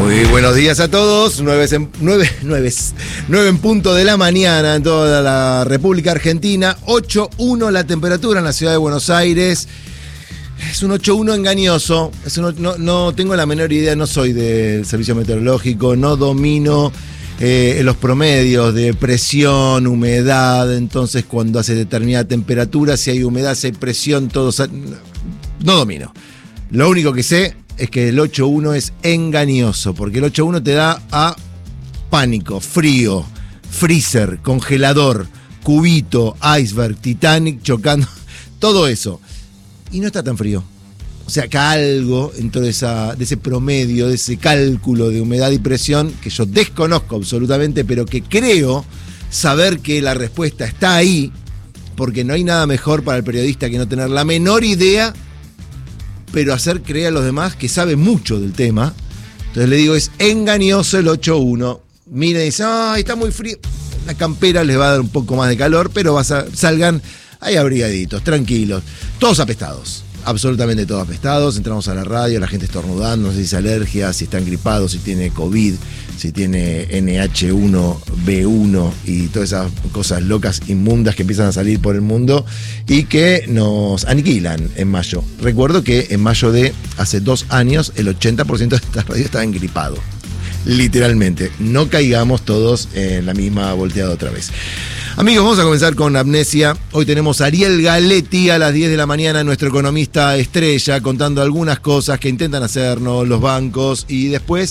Muy buenos días a todos. 9 en punto de la mañana en toda la República Argentina. 8.1 la temperatura en la ciudad de Buenos Aires. Es un 8.1 engañoso. No tengo la menor idea, no soy del servicio meteorológico, no domino los promedios de presión, humedad. Entonces, cuando hace determinada temperatura, si hay humedad, si hay presión, no domino. Lo único que sé es que el 8.1 es engañoso, porque el 8.1 te da a pánico, frío, freezer, congelador, cubito, iceberg, Titanic chocando, todo eso. Y no está tan frío. O sea, que algo dentro de ese promedio, de ese cálculo de humedad y presión, que yo desconozco absolutamente, pero que creo saber que la respuesta está ahí, porque no hay nada mejor para el periodista que no tener la menor idea, pero hacer creer a los demás que sabe mucho del tema. Entonces le digo, es engañoso el 8.1. Mira y dice, ay, está muy frío. La campera les va a dar un poco más de calor, pero salgan ahí abrigaditos, tranquilos. Todos apestados, absolutamente todos apestados. Entramos a la radio, la gente estornudando, no sé si es alergia, si están gripados, si tiene COVID, si tiene NH1B1 y todas esas cosas locas, inmundas que empiezan a salir por el mundo y que nos aniquilan en mayo. Recuerdo que en mayo de hace 2 años el 80% de esta radio estaba engripado. Literalmente. No caigamos todos en la misma volteada otra vez. Amigos, vamos a comenzar con Amnesia. Hoy tenemos a Ariel Galetti a las 10 de la mañana, nuestro economista estrella, contando algunas cosas que intentan hacernos los bancos y después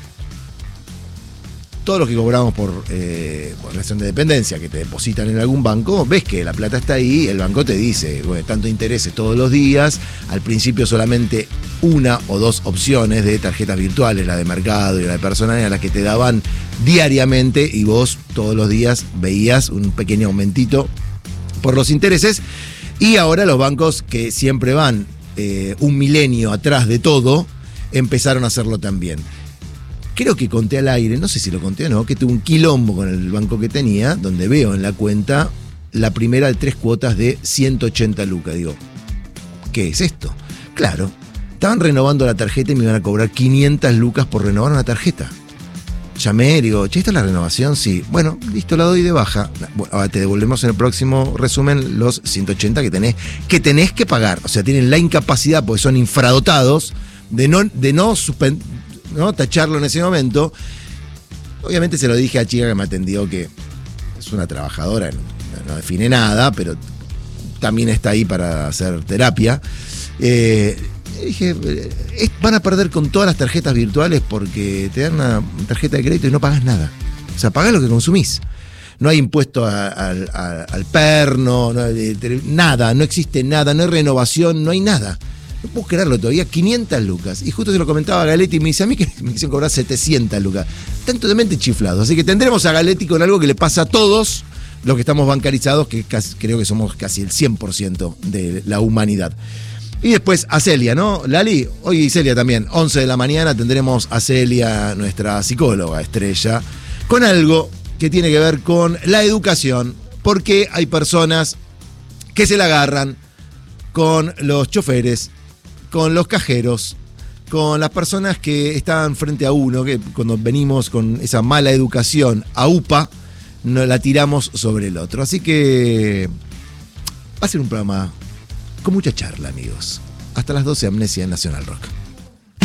todo lo que cobramos por relación de dependencia, que te depositan en algún banco, ves que la plata está ahí, el banco te dice, bueno, tanto intereses todos los días, al principio solamente 1 o 2 opciones de tarjetas virtuales, la de mercado y la de personal, a las que te daban diariamente y vos todos los días veías un pequeño aumentito por los intereses. Y ahora los bancos, que siempre van un milenio atrás de todo, empezaron a hacerlo también. Creo que conté al aire, no sé si lo conté o no, que tuve un quilombo con el banco que tenía, donde veo en la cuenta la primera de 3 cuotas de 180 lucas. Digo, ¿qué es esto? Claro, estaban renovando la tarjeta y me iban a cobrar 500 lucas por renovar una tarjeta. Llamé y digo, che, ¿esta es la renovación? Sí. Bueno, listo, la doy de baja. Bueno, ahora te devolvemos en el próximo resumen los 180 que tenés que pagar. O sea, tienen la incapacidad, porque son infradotados, de no tacharlo en ese momento. Obviamente se lo dije a la chica que me atendió, que es una trabajadora, no define nada, pero también está ahí para hacer terapia. Dije, van a perder con todas las tarjetas virtuales porque te dan una tarjeta de crédito y no pagas nada. O sea, pagás lo que consumís. No hay impuesto al perno, nada, no existe nada, no hay renovación, no hay nada. No puedo creerlo todavía, 500 lucas. Y justo se lo comentaba a Galetti y me dice, a mí que me quisieron cobrar 700 lucas. Están totalmente chiflados. Así que tendremos a Galetti con algo que le pasa a todos los que estamos bancarizados, que creo que somos casi el 100% de la humanidad. Y después a Celia, ¿no? Lali, hoy Celia también, 11 de la mañana tendremos a Celia, nuestra psicóloga estrella, con algo que tiene que ver con la educación, porque hay personas que se la agarran con los choferes, con los cajeros, con las personas que están frente a uno, que cuando venimos con esa mala educación a UPA, nos la tiramos sobre el otro. Así que va a ser un programa con mucha charla, amigos. Hasta las 12, Amnesia en Nacional Rock.